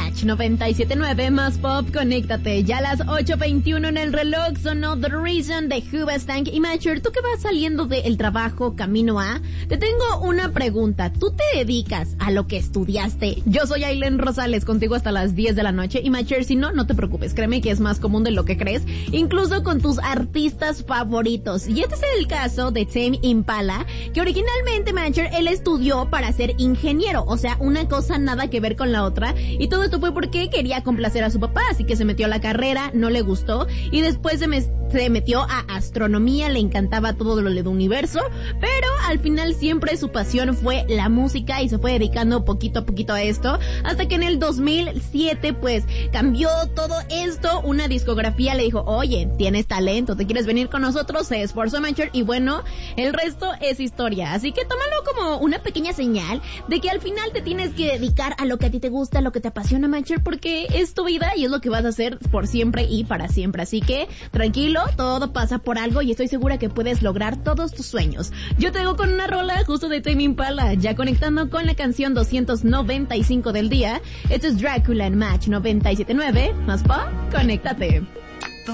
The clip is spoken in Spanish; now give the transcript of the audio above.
Match 97.9 más pop, conéctate. Ya a las 8:21 en el reloj sonó The Reason de Hoobastank. Y Matcher, tú que vas saliendo del trabajo camino a, te tengo una pregunta. ¿Tú te dedicas a lo que estudiaste? Yo soy Aileen Rosales, contigo hasta las 10 de la noche. Y Matcher, si no, no te preocupes, créeme que es más común de lo que crees, incluso con tus artistas favoritos. Y este es el caso de Tame Impala, que originalmente, Matcher, él estudió para ser ingeniero, o sea, una cosa nada que ver con la otra, y todo esto fue porque quería complacer a su papá, así que se metió a la carrera, no le gustó, y después se metió a astronomía, le encantaba todo lo del universo, pero al final siempre su pasión fue la música y se fue dedicando poquito a poquito a esto, hasta que en el 2007 pues cambió todo esto. Una discografía le dijo, oye, tienes talento, ¿te quieres venir con nosotros? Se esforzó Matcher y bueno, el resto es historia, así que tómalo como una pequeña señal de que al final te tienes que dedicar a lo que a ti te gusta, a lo que te apasiona, Matcher, porque es tu vida y es lo que vas a hacer por siempre y para siempre. Así que tranquilo, todo pasa por algo y estoy segura que puedes lograr todos tus sueños. Yo te dejo con una rola justo de Tame Impala, ya conectando con la canción 295 del día. Esto es Drácula en Match 97.9, más pop, conéctate.